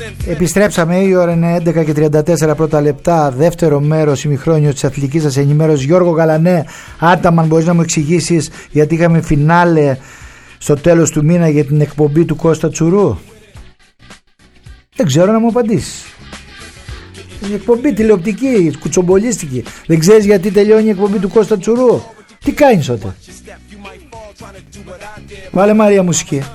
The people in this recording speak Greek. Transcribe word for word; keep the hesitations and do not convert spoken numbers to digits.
Επιστρέψαμε, η ώρα είναι έντεκα και τριάντα τέσσερα πρώτα λεπτά. Δεύτερο μέρος ημιχρόνιο της αθλητικής σας ενημέρωσης. Γιώργο Γαλανέ, Άταμαν, μπορείς να μου εξηγήσεις γιατί είχαμε φινάλε στο τέλος του μήνα για την εκπομπή του Κώστα Τσουρού? Δεν ξέρω, να μου απαντήσεις. Η εκπομπή τηλεοπτική, κουτσομπολίστικη. Δεν ξέρεις γιατί τελειώνει η εκπομπή του Κώστα Τσουρού? Τι κάνεις τότε? Βάλε Μαρία μουσική.